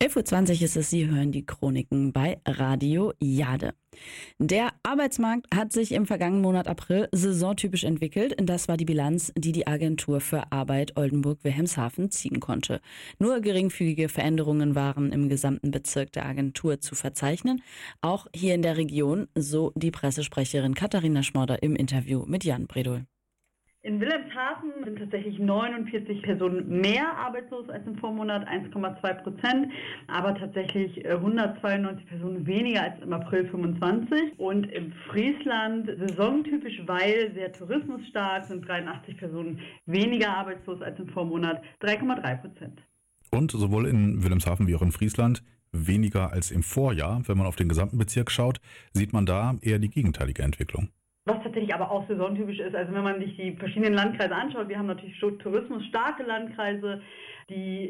11:20 Uhr ist es, Sie hören die Chroniken bei Radio Jade. Der Arbeitsmarkt hat sich im vergangenen Monat April saisontypisch entwickelt. Das war die Bilanz, die die Agentur für Arbeit Oldenburg-Wilhelmshaven ziehen konnte. Nur geringfügige Veränderungen waren im gesamten Bezirk der Agentur zu verzeichnen. Auch hier in der Region, so die Pressesprecherin Katharina Schmorder im Interview mit Jan Bredol. In Wilhelmshaven sind tatsächlich 49 Personen mehr arbeitslos als im Vormonat, 1,2%, aber tatsächlich 192 Personen weniger als im April 25. Und im Friesland, saisontypisch, weil sehr tourismusstark, sind 83 Personen weniger arbeitslos als im Vormonat, 3,3%. Und sowohl in Wilhelmshaven wie auch in Friesland weniger als im Vorjahr. Wenn man auf den gesamten Bezirk schaut, sieht man da eher die gegenteilige Entwicklung. Was tatsächlich aber auch saisontypisch ist, also wenn man sich die verschiedenen Landkreise anschaut, wir haben natürlich tourismusstarke Landkreise, die